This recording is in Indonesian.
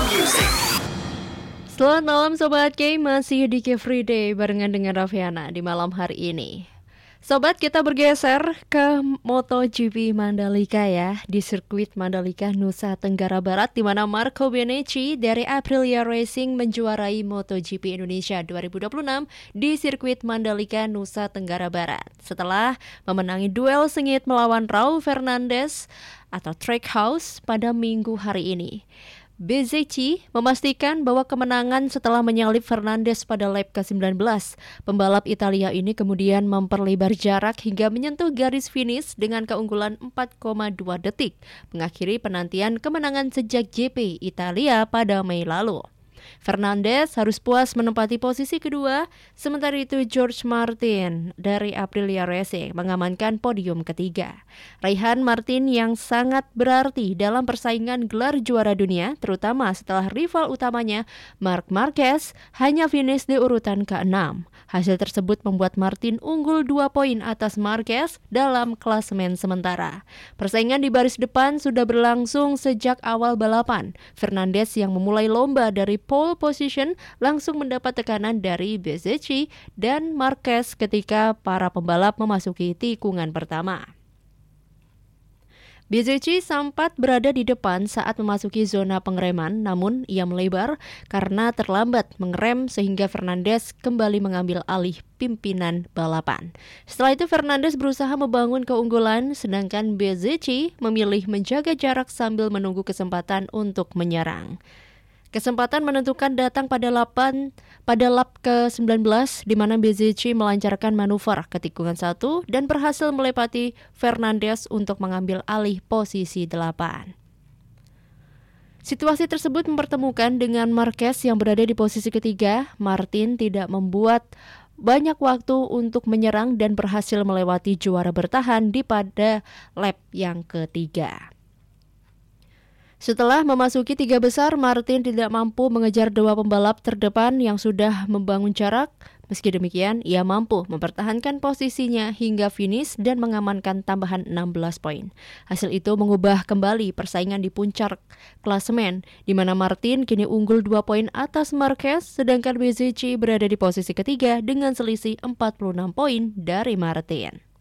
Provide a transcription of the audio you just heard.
Selamat malam Sobat K, masih di Free Day barengan dengan Raffiana di malam hari ini. Sobat, kita bergeser ke MotoGP Mandalika ya, di sirkuit Mandalika Nusa Tenggara Barat, di mana Marco Benetti dari Aprilia Racing menjuarai MotoGP Indonesia 2026 di sirkuit Mandalika Nusa Tenggara Barat. Setelah memenangi duel sengit melawan Raul Fernandez atau Trackhouse pada Minggu hari ini. Bezzecchi memastikan bahwa kemenangan setelah menyalip Fernandez pada lap ke-19. Pembalap Italia ini kemudian memperlebar jarak hingga menyentuh garis finish dengan keunggulan 4,2 detik, mengakhiri penantian kemenangan sejak GP Italia pada Mei lalu. Fernandez harus puas menempati posisi kedua, sementara itu George Martin dari Aprilia Racing mengamankan podium ketiga. Raihan Martin yang sangat berarti dalam persaingan gelar juara dunia, terutama setelah rival utamanya Marc Marquez hanya finish di urutan ke-6. Hasil tersebut membuat Martin unggul 2 poin atas Marquez dalam klasemen sementara. Persaingan di baris depan sudah berlangsung sejak awal balapan. Fernandez yang memulai lomba dari pole position langsung mendapat tekanan dari Bezzecchi dan Marquez ketika para pembalap memasuki tikungan pertama. Bezzecchi sempat berada di depan saat memasuki zona pengereman, namun ia melebar karena terlambat mengerem sehingga Fernandez kembali mengambil alih pimpinan balapan. Setelah itu Fernandez berusaha membangun keunggulan, sedangkan Bezzecchi memilih menjaga jarak sambil menunggu kesempatan untuk menyerang. Kesempatan menentukan datang pada lap ke-19 di mana Bezzecchi melancarkan manuver ke tikungan 1 dan berhasil melepati Fernandez untuk mengambil alih posisi 8. Situasi tersebut mempertemukan dengan Marquez yang berada di posisi ketiga. Martin tidak membuat banyak waktu untuk menyerang dan berhasil melewati juara bertahan pada lap yang ketiga. Setelah memasuki 3 besar, Martin tidak mampu mengejar 2 pembalap terdepan yang sudah membangun jarak. Meski demikian, ia mampu mempertahankan posisinya hingga finish dan mengamankan tambahan 16 poin. Hasil itu mengubah kembali persaingan di puncak klasemen, di mana Martin kini unggul 2 poin atas Marquez, sedangkan Bezzecchi berada di posisi ketiga dengan selisih 46 poin dari Martin.